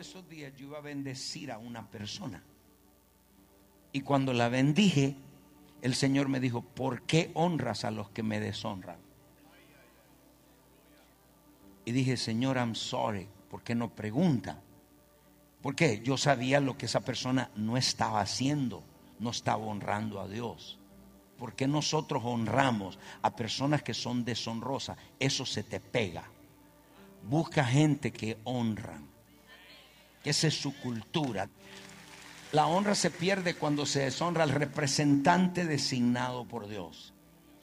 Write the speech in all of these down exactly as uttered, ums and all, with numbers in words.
esos días yo iba a bendecir a una persona. Y cuando la bendije, el Señor me dijo: ¿por qué honras a los que me deshonran? Y dije: Señor, I'm sorry. ¿Por qué no pregunta? Porque yo sabía lo que esa persona no estaba haciendo, no estaba honrando a Dios. ¿Por qué nosotros honramos a personas que son deshonrosas? Eso se te pega. Busca gente que honran. Esa es su cultura. La honra se pierde cuando se deshonra al representante designado por Dios.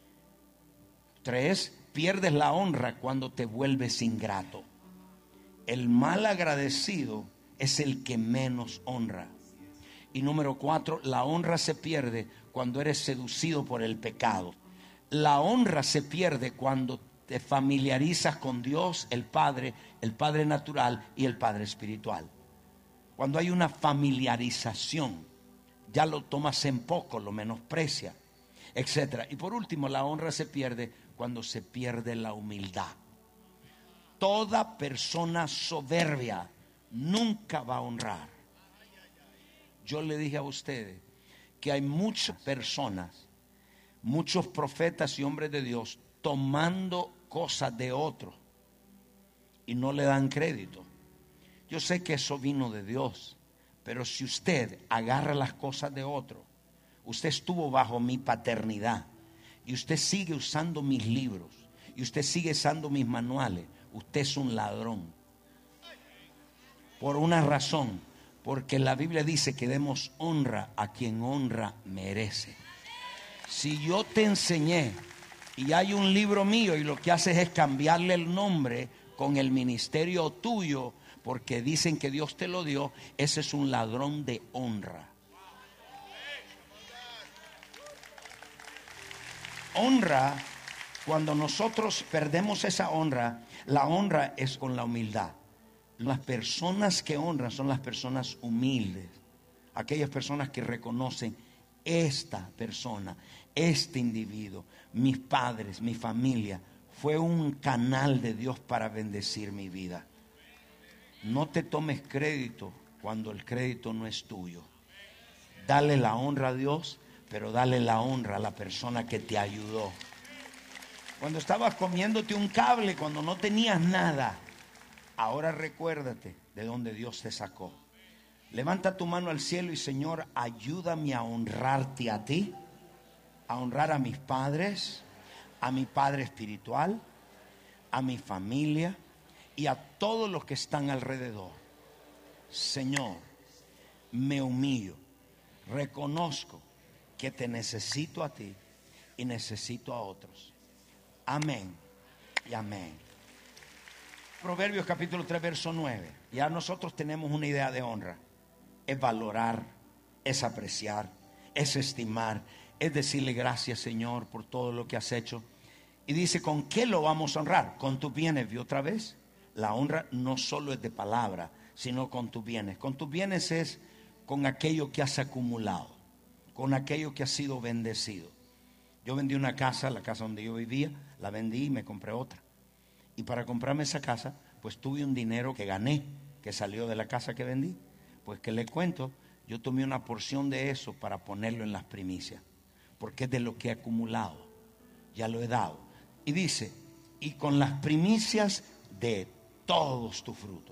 Tres, pierdes la honra cuando te vuelves ingrato. El mal agradecido es el que menos honra. Y número cuatro, la honra se pierde cuando eres seducido por el pecado. La honra se pierde cuando te familiarizas con Dios, el Padre, el Padre natural y el Padre espiritual. Cuando hay una familiarización, ya lo tomas en poco, lo menosprecia, etcétera. Y por último, la honra se pierde cuando se pierde la humildad. Toda persona soberbia nunca va a honrar. Yo le dije a ustedes que hay muchas personas, muchos profetas y hombres de Dios tomando cosas de otros y no le dan crédito. Yo sé que eso vino de Dios, pero si usted agarra las cosas de otro, usted estuvo bajo mi paternidad y usted sigue usando mis libros y usted sigue usando mis manuales, usted es un ladrón. Por una razón, porque la Biblia dice que demos honra a quien honra merece. Si yo te enseñé y hay un libro mío y lo que haces es cambiarle el nombre con el ministerio tuyo porque dicen que Dios te lo dio, ese es un ladrón de honra. Honra, cuando nosotros perdemos esa honra, la honra es con la humildad. Las personas que honran son las personas humildes, aquellas personas que reconocen: esta persona, este individuo, mis padres, mi familia, fue un canal de Dios para bendecir mi vida. No te tomes crédito cuando el crédito no es tuyo. Dale la honra a Dios, pero dale la honra a la persona que te ayudó. Cuando estabas comiéndote un cable, cuando no tenías nada, ahora recuérdate de donde Dios te sacó. Levanta tu mano al cielo y: Señor, ayúdame a honrarte a ti, a honrar a mis padres, a mi padre espiritual, a mi familia y a todos los que están alrededor. Señor, me humillo, reconozco que te necesito a ti y necesito a otros. Amén y amén. Proverbios capítulo tres, verso nueve. Ya nosotros tenemos una idea de honra. Es valorar, es apreciar, es estimar, es decirle: gracias, Señor, por todo lo que has hecho. Y dice: ¿con qué lo vamos a honrar? Con tus bienes. ¿Vio otra vez? La honra no solo es de palabra, sino con tus bienes. Con tus bienes es con aquello que has acumulado, con aquello que has sido bendecido. Yo vendí una casa, la casa donde yo vivía, la vendí y me compré otra. Y para comprarme esa casa, pues tuve un dinero que gané, que salió de la casa que vendí. Pues que le cuento, yo tomé una porción de eso para ponerlo en las primicias, porque es de lo que he acumulado, ya lo he dado. Y dice: y con las primicias de todos tus frutos.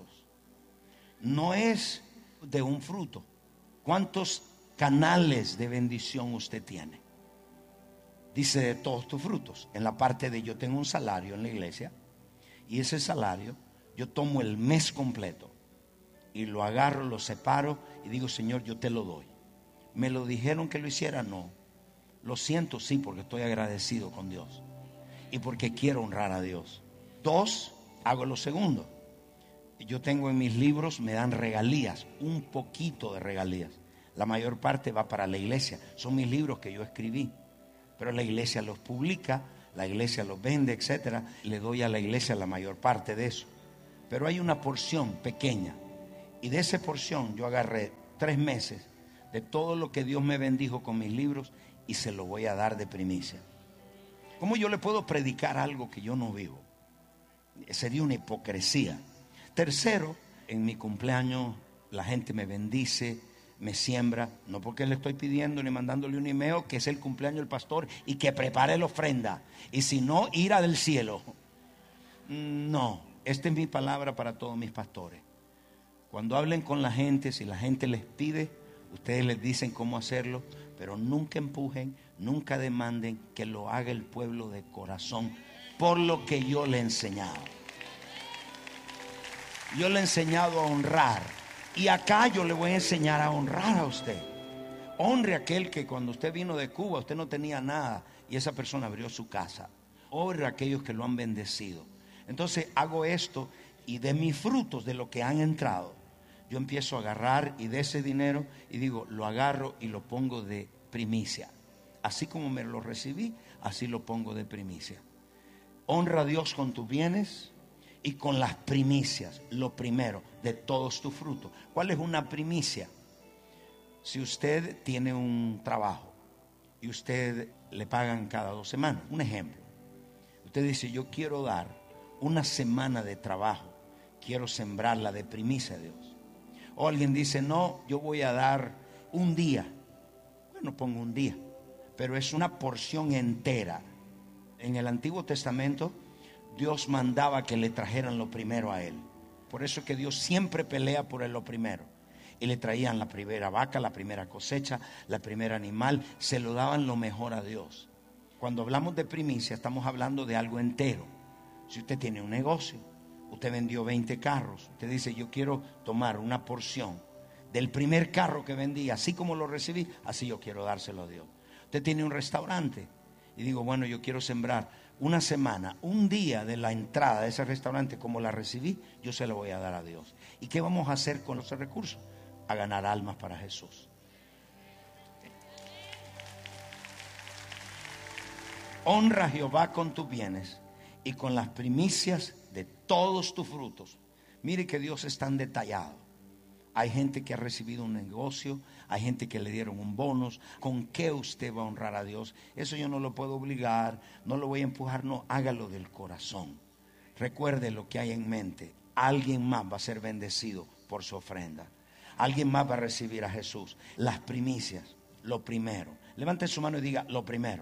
No es de un fruto. ¿Cuántos canales de bendición usted tiene? Dice: de todos tus frutos. En la parte de yo tengo un salario en la iglesia, y ese salario yo tomo el mes completo y lo agarro, lo separo y digo: Señor, yo te lo doy. ¿Me lo dijeron que lo hiciera? No. Lo siento, sí, porque estoy agradecido con Dios y porque quiero honrar a Dios. Dos, hago lo segundo. Yo tengo en mis libros, me dan regalías, un poquito de regalías. La mayor parte va para la iglesia. Son mis libros que yo escribí, pero la iglesia los publica, la iglesia los vende, etcétera. Le doy a la iglesia la mayor parte de eso. Pero hay una porción pequeña, y de esa porción yo agarré tres meses de todo lo que Dios me bendijo con mis libros y se lo voy a dar de primicia. ¿Cómo yo le puedo predicar algo que yo no vivo? Sería una hipocresía. Tercero, En mi cumpleaños la gente me bendice, me siembra, no porque le estoy pidiendo ni mandándole un email que es el cumpleaños del pastor y que prepare la ofrenda, y si no, ira del cielo. No, esta es mi palabra para todos mis pastores. Cuando hablen con la gente, si la gente les pide, ustedes les dicen cómo hacerlo, pero nunca empujen, nunca demanden, que lo haga el pueblo de corazón, por lo que yo le he enseñado. Yo le he enseñado a honrar, y acá yo le voy a enseñar a honrar a usted. Honre a aquel que cuando usted vino de Cuba usted no tenía nada y esa persona abrió su casa. Honre a aquellos que lo han bendecido. Entonces hago esto, y de mis frutos, de lo que han entrado, yo empiezo a agarrar, y de ese dinero, y digo, lo agarro y lo pongo de primicia. Así como me lo recibí, así lo pongo de primicia. Honra a Dios con tus bienes y con las primicias, lo primero de todos tus frutos. ¿Cuál es una primicia? Si usted tiene un trabajo y usted le pagan cada dos semanas, un ejemplo, usted dice, yo quiero dar una semana de trabajo, quiero sembrarla de primicia a Dios. O alguien dice, no, yo voy a dar un día. Bueno, pongo un día, pero es una porción entera. En el Antiguo Testamento Dios mandaba que le trajeran lo primero a él. Por eso es que Dios siempre pelea por lo primero. Y le traían la primera vaca, la primera cosecha, la primera animal. Se lo daban lo mejor a Dios. Cuando hablamos de primicia, estamos hablando de algo entero. Si usted tiene un negocio, usted vendió veinte carros, usted dice, yo quiero tomar una porción del primer carro que vendí, así como lo recibí, así yo quiero dárselo a Dios. Usted tiene un restaurante y digo, bueno, yo quiero sembrar una semana, un día de la entrada de ese restaurante, como la recibí, yo se la voy a dar a Dios. ¿Y qué vamos a hacer con los recursos? A ganar almas para Jesús. Honra a Jehová con tus bienes y con las primicias de todos tus frutos. Mire que Dios es tan detallado. Hay gente que ha recibido un negocio, hay gente que le dieron un bonus. ¿Con qué usted va a honrar a Dios? Eso yo no lo puedo obligar, no lo voy a empujar, no, hágalo del corazón. Recuerde lo que hay en mente. Alguien más va a ser bendecido por su ofrenda. Alguien más va a recibir a Jesús. Las primicias, lo primero. Levante su mano y diga, lo primero.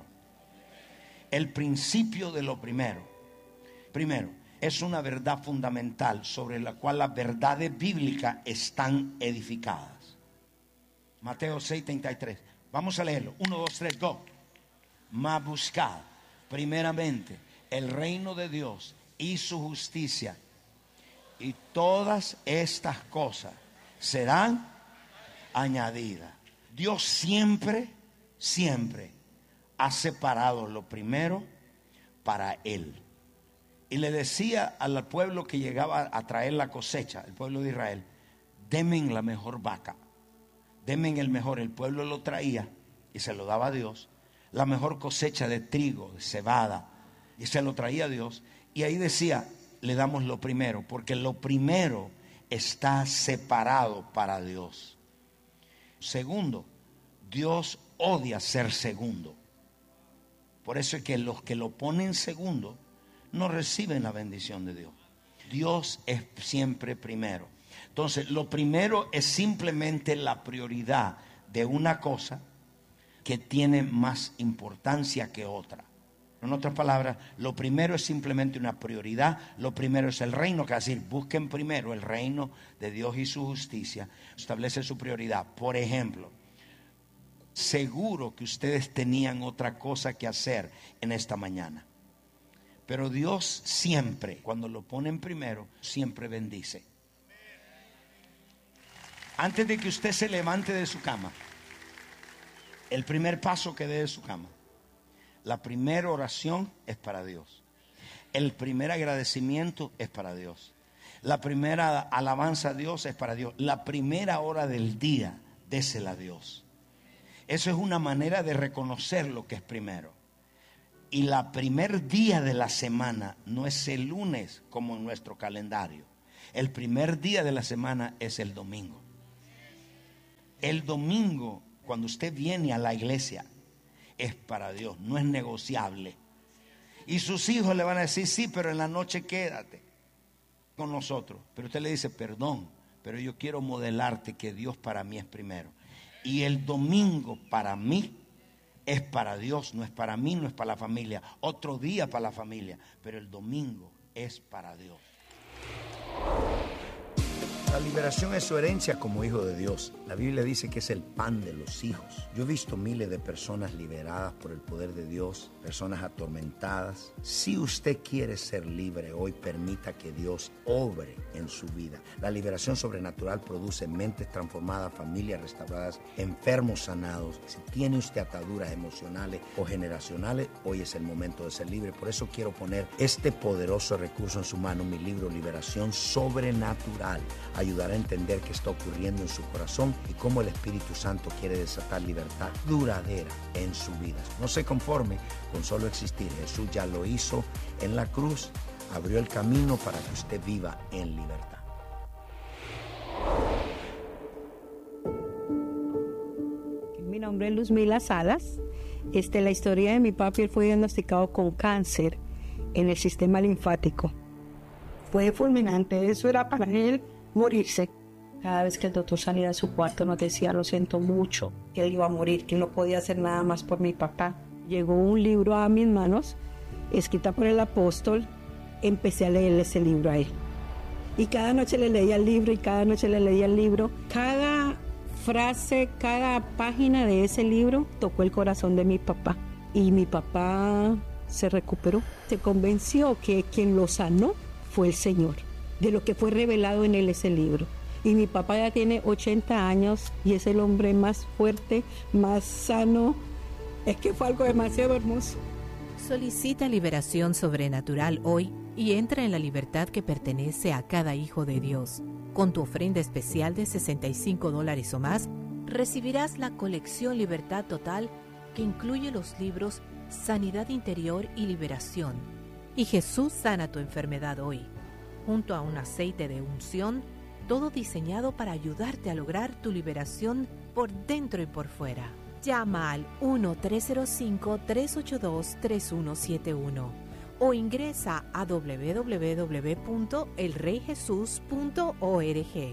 El principio de lo primero. Primero, es una verdad fundamental sobre la cual las verdades bíblicas están edificadas. Mateo seis treinta y tres. Vamos a leerlo. Uno, dos, tres, go. Mas buscad primeramente el reino de Dios y su justicia, y todas estas cosas serán añadidas. Dios siempre, siempre ha separado lo primero para Él. Y le decía al pueblo que llegaba a traer la cosecha, el pueblo de Israel, denme la mejor vaca, denme el mejor. El pueblo lo traía y se lo daba a Dios. La mejor cosecha de trigo, de cebada, y se lo traía a Dios. Y ahí decía, le damos lo primero, porque lo primero está separado para Dios. Segundo, Dios odia ser segundo. Por eso es que los que lo ponen segundo no reciben la bendición de Dios. Dios es siempre primero. Entonces, lo primero es simplemente la prioridad de una cosa que tiene más importancia que otra. En otras palabras, lo primero es simplemente una prioridad. Lo primero es el reino, que es decir, busquen primero el reino de Dios y su justicia. Establece su prioridad. Por ejemplo, seguro que ustedes tenían otra cosa que hacer en esta mañana. Pero Dios siempre, cuando lo ponen primero, siempre bendice. Antes de que usted se levante de su cama, el primer paso que dé de su cama, la primera oración es para Dios. El primer agradecimiento es para Dios. La primera alabanza a Dios es para Dios. La primera hora del día, désela a Dios. Eso es una manera de reconocer lo que es primero. Y la primer día de la semana no es el lunes como en nuestro calendario. El primer día de la semana es el domingo. El domingo, cuando usted viene a la iglesia, es para Dios, no es negociable. Y sus hijos le van a decir, sí, pero en la noche quédate. con nosotros, pero usted le dice, perdón, pero yo quiero modelarte que Dios para mí es primero. Y el domingo para mí es para Dios, no es para mí, no es para la familia. Otro día para la familia, pero el domingo es para Dios. La liberación es su herencia como hijo de Dios. La Biblia dice que es el pan de los hijos. Yo he visto miles de personas liberadas por el poder de Dios, personas atormentadas. Si usted quiere ser libre hoy, permita que Dios obre en su vida. La liberación sobrenatural produce mentes transformadas, familias restauradas, enfermos sanados. Si tiene usted ataduras emocionales o generacionales, hoy es el momento de ser libre. Por eso quiero poner este poderoso recurso en su mano, mi libro Liberación Sobrenatural. Ayudará a entender qué está ocurriendo en su corazón y cómo el Espíritu Santo quiere desatar libertad duradera en su vida. No se conforme con solo existir. Jesús ya lo hizo en la cruz, abrió el camino para que usted viva en libertad. Mi nombre es Luzmila Salas. Este, la historia de mi papi, él fue diagnosticado con cáncer en el sistema linfático. Fue fulminante, eso era para él morirse. Cada vez que el doctor salía de su cuarto nos decía, lo siento mucho, que él iba a morir, que no podía hacer nada más por mi papá. Llegó un libro a mis manos, escrita por el apóstol, empecé a leer ese libro a él. Y cada noche le leía el libro y cada noche le leía el libro. Cada frase, cada página de ese libro tocó el corazón de mi papá. Y mi papá se recuperó, se convenció que quien lo sanó fue el Señor, de lo que fue revelado en él ese libro. Y mi papá ya tiene ochenta años y es el hombre más fuerte, más sano. Es que fue algo demasiado hermoso. Solicita liberación sobrenatural hoy y entra en la libertad que pertenece a cada hijo de Dios. Con tu ofrenda especial de sesenta y cinco dólares o más, recibirás la colección Libertad Total, que incluye los libros Sanidad Interior y Liberación y Jesús sana tu enfermedad hoy, junto a un aceite de unción, todo diseñado para ayudarte a lograr tu liberación por dentro y por fuera. Llama al uno tres cero cinco, tres ocho dos, tres uno siete uno o ingresa a doble u doble u doble u punto el rey jesús punto org.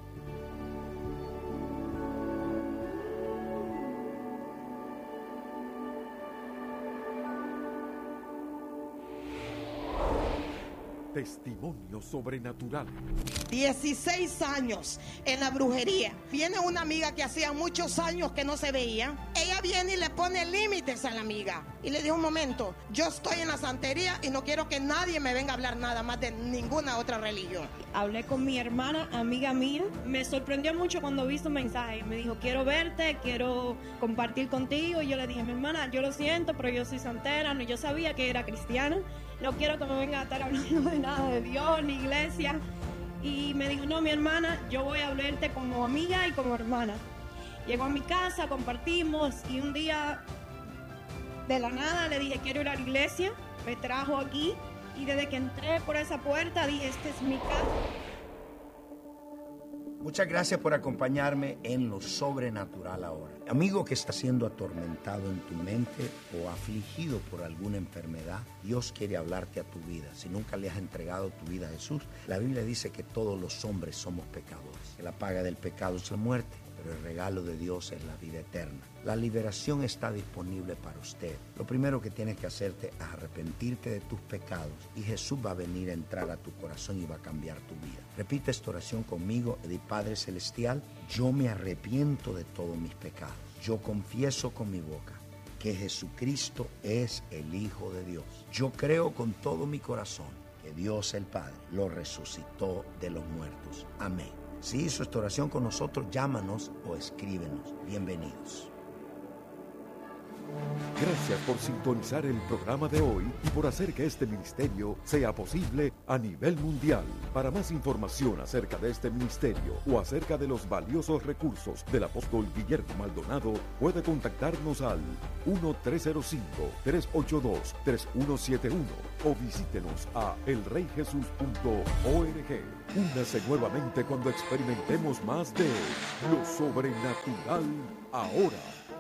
Testimonio sobrenatural. dieciséis años en la brujería. Viene una amiga que hacía muchos años que no se veía. Ella viene y le pone límites a la amiga. Y le dijo, un momento, yo estoy en la santería y no quiero que nadie me venga a hablar nada más de ninguna otra religión. Hablé con mi hermana, amiga mía. Me sorprendió mucho cuando vi su mensaje. Me dijo, quiero verte, quiero compartir contigo. Y yo le dije, mi hermana, yo lo siento, pero yo soy santera. Yo sabía que era cristiana. No quiero que me venga a estar hablando de nada de Dios, ni iglesia. Y me dijo, no, mi hermana, yo voy a hablarte como amiga y como hermana. Llegó a mi casa, compartimos y un día de la nada le dije, quiero ir a la iglesia. Me trajo aquí y desde que entré por esa puerta dije, esta es mi casa. Muchas gracias por acompañarme en lo sobrenatural ahora. Amigo que está siendo atormentado en tu mente o afligido por alguna enfermedad, Dios quiere hablarte a tu vida. Si nunca le has entregado tu vida a Jesús, la Biblia dice que todos los hombres somos pecadores, que la paga del pecado es la muerte, pero el regalo de Dios es la vida eterna. La liberación está disponible para usted. Lo primero que tienes que hacerte es arrepentirte de tus pecados y Jesús va a venir a entrar a tu corazón y va a cambiar tu vida. Repite esta oración conmigo y di, Padre Celestial, yo me arrepiento de todos mis pecados. Yo confieso con mi boca que Jesucristo es el Hijo de Dios. Yo creo con todo mi corazón que Dios el Padre lo resucitó de los muertos. Amén. Si hizo esta oración con nosotros, llámanos o escríbenos. Bienvenidos. Gracias por sintonizar el programa de hoy y por hacer que este ministerio sea posible a nivel mundial. Para más información acerca de este ministerio o acerca de los valiosos recursos del apóstol Guillermo Maldonado, puede contactarnos al uno tres cero cinco, tres ocho dos, tres uno siete uno o visítenos a el rey jesús punto org. Únase nuevamente cuando experimentemos más de lo sobrenatural ahora.